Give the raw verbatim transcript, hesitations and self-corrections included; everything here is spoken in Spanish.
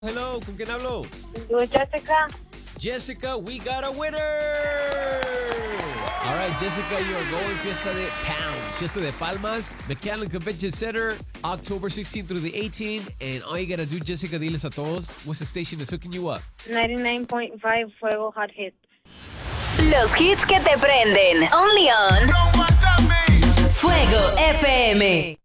Hello, ¿con quién hablo? Yo, Jessica. Jessica, we got a winner. All right, Jessica, you are going Fiesta de Pounds, Fiesta de Palmas, McAllen Convention Center, October sixteenth through the eighteenth. And all you got to do, Jessica, diles a todos, what's the station that's hooking you up? ninety-nine point five Fuego Hot Hits. Los hits que te prenden. Only on Fuego F M.